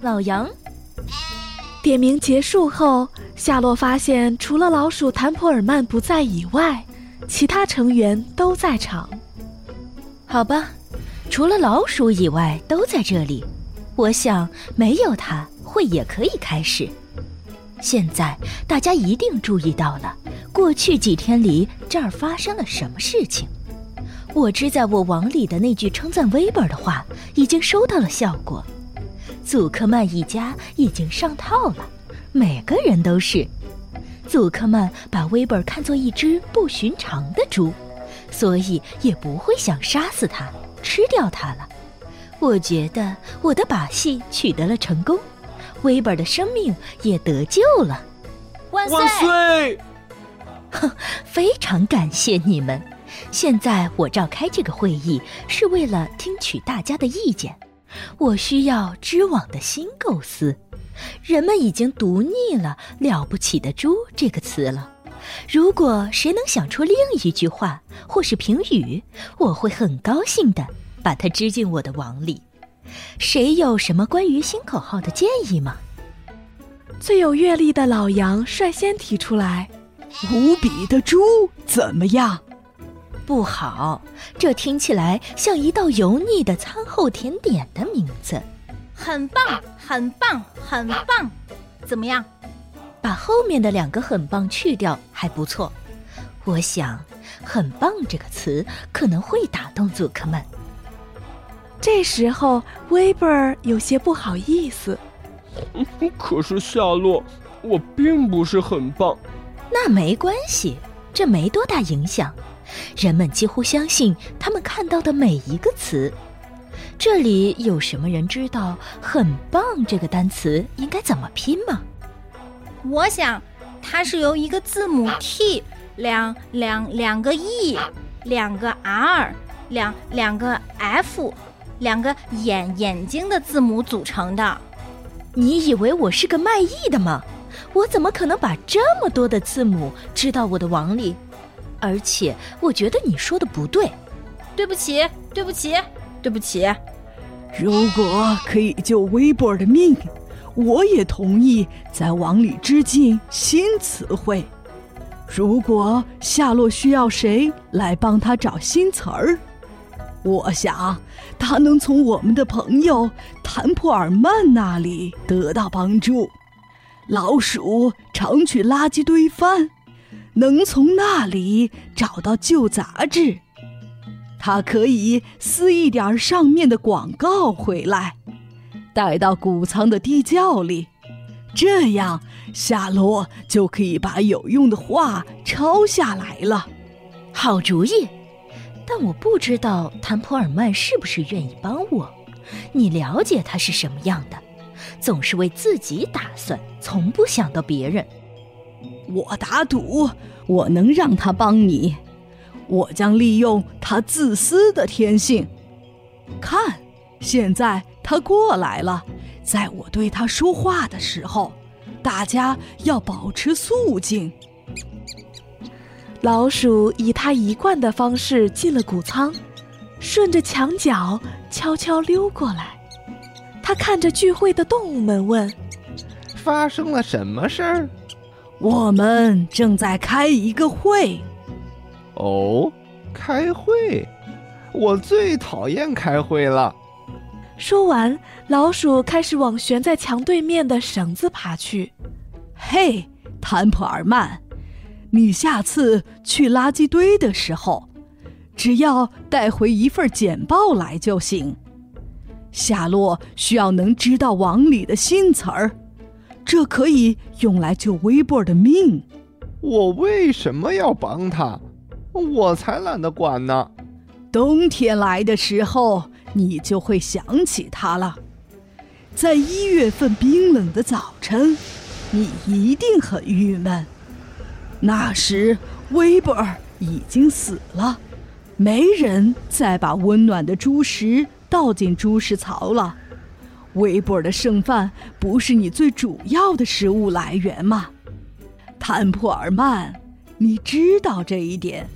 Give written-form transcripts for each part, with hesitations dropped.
老杨。 点名结束后，夏洛发现除了老鼠谭普尔曼不在以外，其他成员都在场。 好吧，除了老鼠以外都在这里，我想没有它会也可以开始。现在大家一定注意到了，过去几天里这儿发生了什么事情。我织在我网里的那句称赞威伯的话已经收到了效果，祖克曼一家已经上套了，每个人都是。祖克曼把威伯看作一只不寻常的猪，所以也不会想杀死它，吃掉它了。我觉得我的把戏取得了成功，威伯的生命也得救了。 万岁！ 万岁！ 非常感谢你们。现在我召开这个会议是为了听取大家的意见，我需要织网的新构思。人们已经读腻了了不起的猪这个词了，如果谁能想出另一句话或是评语，我会很高兴地把它织进我的网里。谁有什么关于新口号的建议吗？ 最有阅历的老杨率先提出来， 无比的猪怎么样？ 不好，这听起来像一道油腻的餐后甜点的名字。 很棒，很棒，很棒，怎么样？ 把后面的2个很棒去掉还不错。我想很棒这个词可能会打动祖克曼。 这时候威伯有些不好意思。 可是夏洛，我并不是很棒。 那没关系，这没多大影响。人们几乎相信他们看到的每一个词。这里有什么人知道很棒这个单词应该怎么拼吗？ 我想它是由一个字母 T、两个 E、2个 R、两个 F、2个眼睛的字母组成的。 你以为我是个卖艺的吗？我怎么可能把这么多的字母织到我的网里？而且我觉得你说的不对。 对不起，对不起，对不起。 如果可以救威伯的命，我也同意在网里织进新词汇。如果夏洛需要谁来帮他找新词儿，我想他能从我们的朋友谭普尔曼那里得到帮助。老鼠常去垃圾堆翻，能从那里找到旧杂志。他可以撕一点上面的广告回来，带到谷仓的地窖里，这样夏洛就可以把有用的话抄下来了。 好主意，但我不知道谭普尔曼是不是愿意帮我。你了解他是什么样的，总是为自己打算，从不想到别人。 我打赌我能让他帮你，我将利用他自私的天性。看，现在他过来了，在我对他说话的时候，大家要保持肃静。 老鼠以他一贯的方式进了谷仓，顺着墙角悄悄溜过来。他看着聚会的动物们问： 发生了什么事儿？ 我们正在开一个会。 哦，开会？我最讨厌开会了。 说完，老鼠开始往悬在墙对面的绳子爬去。 嘿，谭普尔曼，你下次去垃圾堆的时候，只要带回一份简报来就行。夏洛需要能知道网里的新词儿，这可以用来救威伯的命。 我为什么要帮他？我才懒得管呢。 冬天来的时候，你就会想起他了。在1月份冰冷的早晨，你一定很郁闷。那时威伯已经死了，没人再把温暖的猪食倒进猪食槽了。威伯的剩饭不是你最主要的食物来源吗？谭普尔曼，你知道这一点。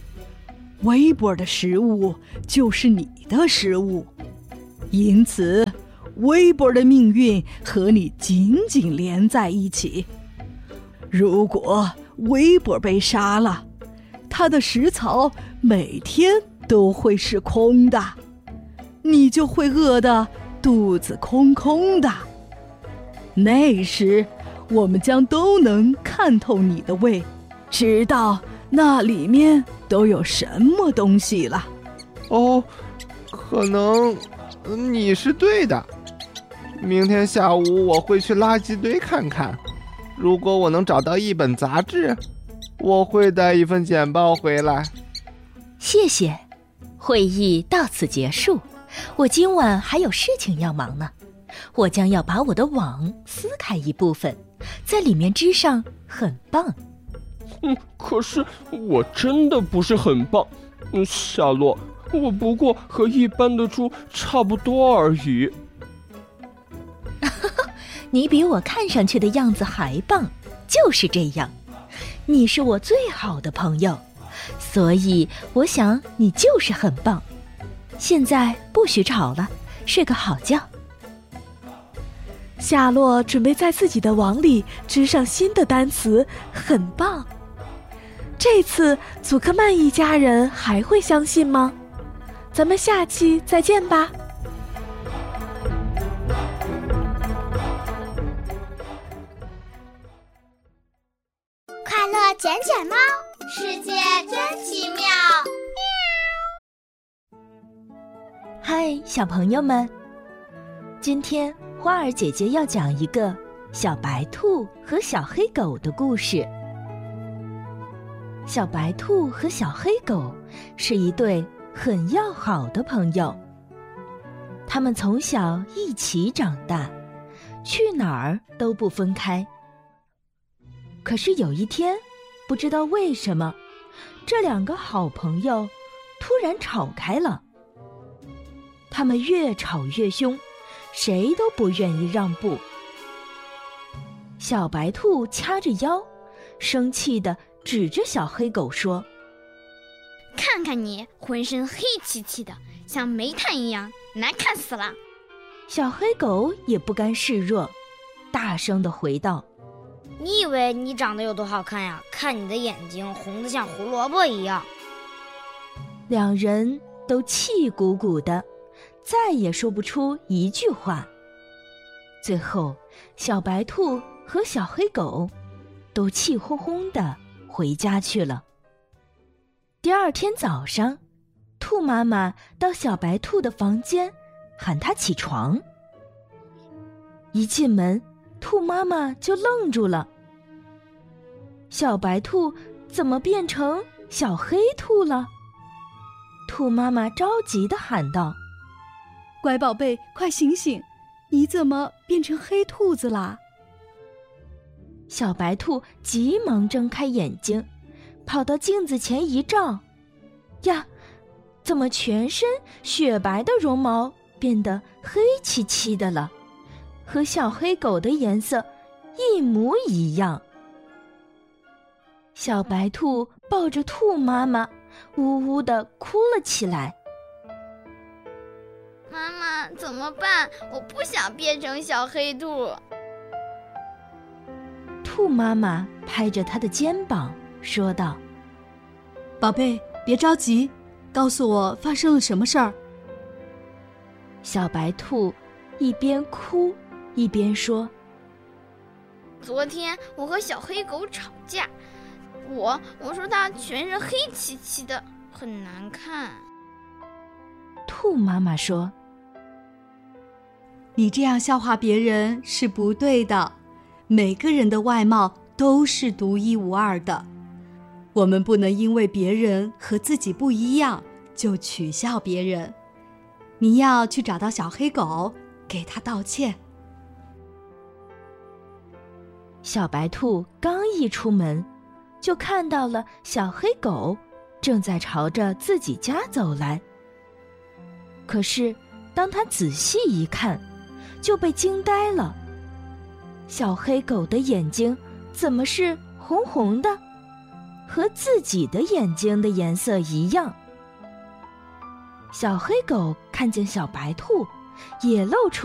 威伯的食物就是你的食物，因此威波的命运和你紧紧连在一起。如果威波被杀了，他的食槽每天都会是空的，你就会饿得肚子空空的。那时我们将都能看透你的胃，知道那里面都有什么东西了。 哦，可能你是对的。明天下午我会去垃圾堆看看，如果我能找到一本杂志，我会带一份简报回来。 谢谢，会议到此结束。我今晚还有事情要忙呢。我将要把我的网撕开一部分，在里面织上很棒。 可是我真的不是很棒，夏洛，我不过和一般的猪差不多而已。 你比我看上去的样子还棒，就是这样。你是我最好的朋友，所以我想你就是很棒。现在不许吵了，睡个好觉。 夏洛准备在自己的网里织上新的单词，很棒。这次祖克曼一家人还会相信吗？咱们下期再见吧。 快乐卷卷猫，世界真奇妙。 嗨，小朋友们，今天花儿姐姐要讲一个小白兔和小黑狗的故事。小白兔和小黑狗是一对很要好的朋友，他们从小一起长大，去哪儿都不分开。可是有一天，不知道为什么，这两个好朋友突然吵开了。他们越吵越凶，谁都不愿意让步。小白兔掐着腰，生气地指着小黑狗说： 看看你，浑身黑漆漆的，像煤炭一样，难看死了。 小黑狗也不甘示弱，大声地回道： 你以为你长得有多好看呀？看你的眼睛红得像胡萝卜一样。 两人都气鼓鼓的，再也说不出一句话。最后，小白兔和小黑狗都气哄哄地回家去了。第二天早上，兔妈妈到小白兔的房间喊它起床。一进门，兔妈妈就愣住了。小白兔怎么变成小黑兔了？兔妈妈着急地喊道： 乖宝贝，快醒醒，你怎么变成黑兔子啦？ 小白兔急忙睁开眼睛，跑到镜子前一照，呀，怎么全身雪白的绒毛变得黑漆漆的了，和小黑狗的颜色一模一样。小白兔抱着兔妈妈，呜呜地哭了起来。 妈妈，怎么办？我不想变成小黑兔。 兔妈妈拍着她的肩膀说道： 宝贝，别着急，告诉我发生了什么事儿。 小白兔一边哭一边说： 昨天我和小黑狗吵架，我说它全身黑漆漆的，很难看。 兔妈妈说： 你这样笑话别人是不对的，每个人的外貌都是独一无二的，我们不能因为别人和自己不一样就取笑别人。你要去找到小黑狗，给他道歉。 小白兔刚一出门，就看到了小黑狗正在朝着自己家走来。可是当他仔细一看，就被惊呆了。小黑狗的眼睛怎么是红红的，和自己的眼睛的颜色一样。小黑狗看见小白兔，也露出